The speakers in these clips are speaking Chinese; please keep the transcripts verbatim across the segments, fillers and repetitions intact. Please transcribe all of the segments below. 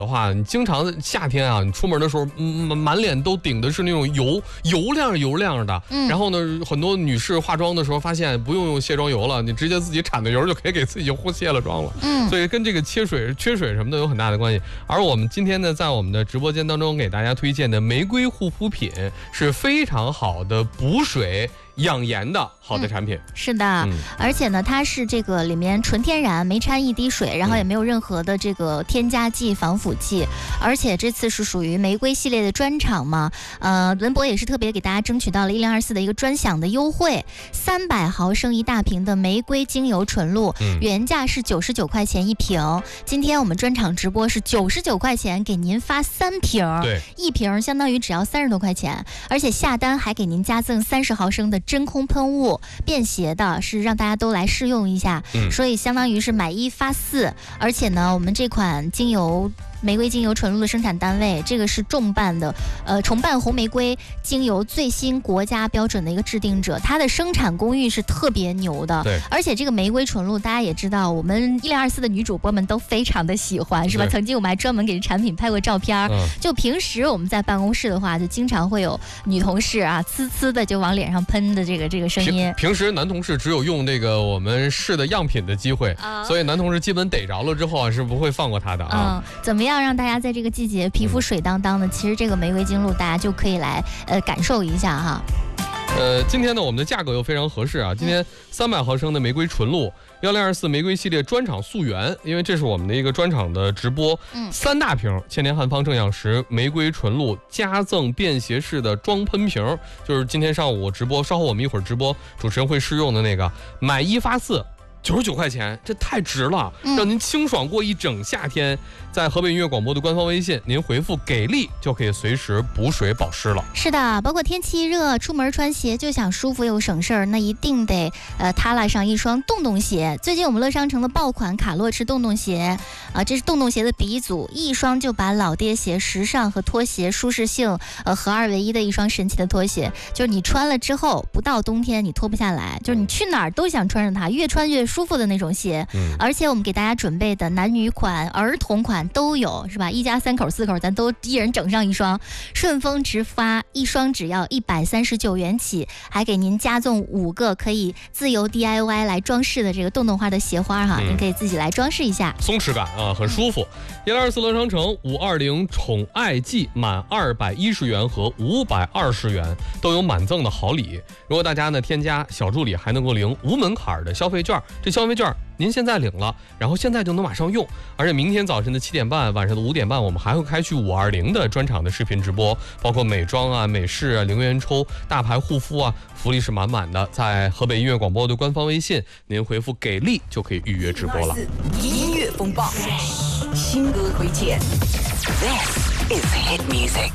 的话，你经常夏天啊，你出门的时候，嗯，满脸都顶的是那种油油亮油亮的。嗯，然后呢，很多女士化妆的时候发现不用用卸妆油了，你直接自己产的油就可以给自己护卸了妆了。嗯，所以跟这个缺水、缺水什么的有很大的关系。而我们今天呢，在我们的直播间当中给大家推荐的玫瑰护肤品是非常好的补水养颜的好的产品。 嗯、是的、嗯，而且呢，它是这个里面纯天然，没掺一滴水，然后也没有任何的这个添加剂、防腐剂，而且这次是属于玫瑰系列的专场嘛，呃，文博也是特别给大家争取到了一零二四的一个专享的优惠，三百毫升一大瓶的玫瑰精油纯露，嗯、原价是九十九块钱一瓶，今天我们专场直播是九十九块钱给您发三瓶， 对， 一瓶相当于只要三十多块钱，而且下单还给您加赠三十毫升的真空喷雾，便携的，是让大家都来试用一下，嗯、所以相当于是买一发四，而且呢，我们这款精油。玫瑰精油纯露的生产单位，这个是重磅的，呃，重磅红玫瑰精油最新国家标准的一个制定者，它的生产工艺是特别牛的。 对， 而且这个玫瑰纯露，大家也知道，我们一零二四的女主播们都非常的喜欢，是吧？曾经我们还专门给这产品拍过照片。嗯、就平时我们在办公室的话，就经常会有女同事啊，呲呲的就往脸上喷的这个这个声音。 平, 平时男同事只有用这个我们试的样品的机会，啊、所以男同事基本逮着了之后啊，是不会放过他的啊。 嗯，怎么样？要让大家在这个季节皮肤水当当的，其实这个玫瑰精露大家就可以来呃感受一下哈。 呃，今天呢，我们的价格又非常合适啊！今天三百毫升的玫瑰纯露，幺零二四玫瑰系列专场溯源，因为这是我们的一个专场的直播，嗯，三大瓶千年汉方正氧石玫瑰纯露加赠便携式的装喷瓶，就是今天上午直播，稍后我们一会儿直播主持人会试用的那个，买一发四。九十九块钱，这太值了，让您清爽过一整夏天。在河北音乐广播的官方微信，您回复给力就可以随时补水保湿了。 是的，包括天气热，出门穿鞋就想舒服又省事儿，那一定得呃踏拉上一双洞洞鞋。最近我们乐商城的爆款卡洛驰洞洞鞋，啊、呃，这是洞洞鞋的鼻祖，一双就把老爹鞋时尚和拖鞋舒适性呃合二为一的一双神奇的拖鞋，就是你穿了之后，不到冬天你脱不下来，就是你去哪儿都想穿上它，越穿越舒服的那种鞋。嗯，而且我们给大家准备的男女款、儿童款都有，是吧？一家三口四口咱都一人整上一双，顺丰直发，一双只要一百三十九元起，还给您加赠五个可以自由 D I Y 来装饰的这个洞洞花的鞋花哈，嗯、您可以自己来装饰一下， 松弛感啊，很舒服。一零二四乐商城五二零宠爱季满二百一十元和五百二十元都有满赠的好礼。如果大家呢添加小助理，还能够领无门槛的消费券，这消费券您现在领了，然后现在就能马上用。而且明天早晨的七点半，晚上的五点半，我们还会开去五二零的专场的视频直播，包括美妆啊、美式啊、零元抽、大牌护肤啊，福利是满满的。在河北音乐广播的官方微信，您回复给力就可以预约直播了。 音乐风暴，新歌推荐。This is hit music.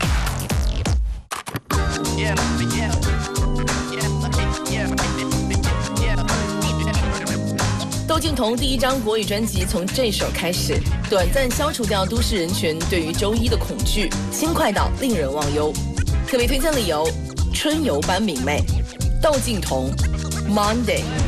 Yeah, yeah, yeah, yeah.窦靖童第一张国语专辑从这首开始，短暂消除掉都市人群对于周一的恐惧，轻快到令人忘忧。特别推荐理由：春游般明媚。窦靖童 Monday。